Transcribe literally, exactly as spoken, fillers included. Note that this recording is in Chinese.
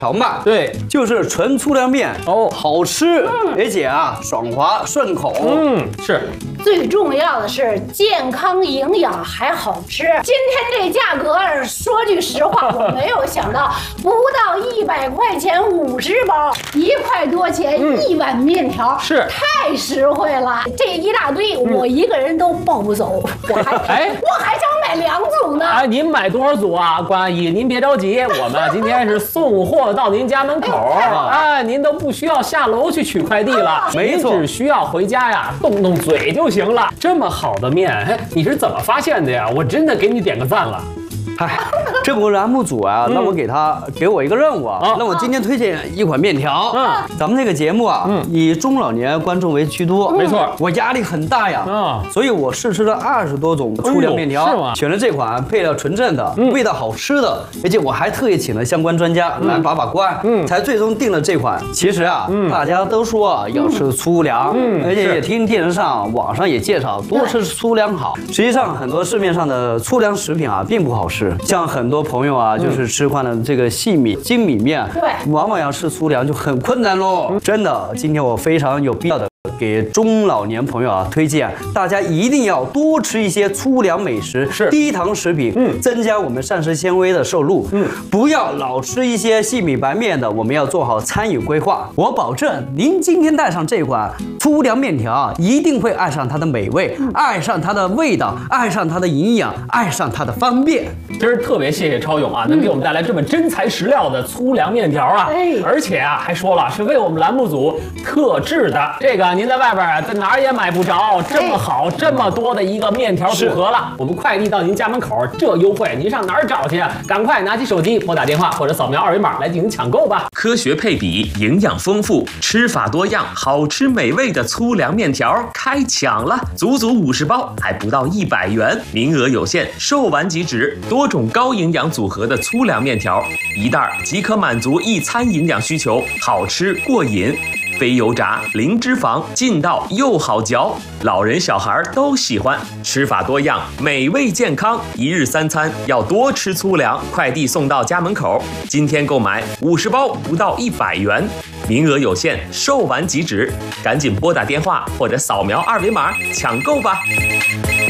条嘛， 对， 就是纯粗粮面哦， 好吃，而且啊爽滑顺口。 嗯，是。 最重要的是健康营养还好吃。今天这价格，说句实话，我没有想到，不到一百块钱五十包，一块多钱一碗面条， 是太实惠了。这一大堆，我一个人都抱不走，我还哎， 我还想买两组呢。 哎，您买多少组啊？关阿姨，您别着急，我们今天是送货到您家门口，哎，您都不需要下楼去取快递了， 没错， 您只需要回家呀，动动嘴就行了。这么好的面，哎，你是怎么发现的呀？我真的给你点个赞了。 哎，这不栏目组啊，让我给他给我一个任务啊，让我今天推荐一款面条。嗯，咱们这个节目啊，以中老年观众为居多， 没错， 我压力很大呀。 啊， 所以我试吃了二十多种粗粮面条， 是吗？ 选了这款配料纯正的、味道好吃的，而且我还特意请了相关专家来把把关，嗯，才最终定了这款。其实啊，大家都说啊要吃粗粮，嗯，而且也听电视上、网上也介绍多吃粗粮好。实际上，很多市面上的粗粮食品啊并不好吃。像很多朋友啊，就是吃惯了这个细米、精米面， 对， 往往要吃粗粮就很困难喽。真的，今天我非常有必要的给中老年朋友啊推荐，大家一定要多吃一些粗粮美食， 是低糖食品，嗯，增加我们膳食纤维的摄入，嗯，不要老吃一些细米白面的，我们要做好餐饮规划。我保证，您今天带上这款粗粮面条啊，一定会爱上它的美味，爱上它的味道，爱上它的营养，爱上它的方便。 今儿特别谢谢超勇啊，能给我们带来这么真材实料的粗粮面条啊！ 哎， 而且啊，还说了是为我们栏目组特制的，这个您在外边啊，在哪儿也买不着这么好、这么多的一个面条组合了。我们快递到您家门口，这优惠您上哪儿找去啊？赶快拿起手机拨打电话或者扫描二维码来进行抢购吧！ 科学配比，营养丰富，吃法多样，好吃美味的粗粮面条开抢了，足足五十包，还不到一百元，名额有限，售完即止。多种高营养组合的粗粮面条，一袋即可满足一餐营养需求，好吃过瘾。非油炸，零脂肪，劲道又好嚼，老人小孩都喜欢。吃法多样，美味健康，一日三餐要多吃粗粮。快递送到家门口，今天购买五十包不到一百元，名额有限，售完即止，赶紧拨打电话或者扫描二维码抢购吧。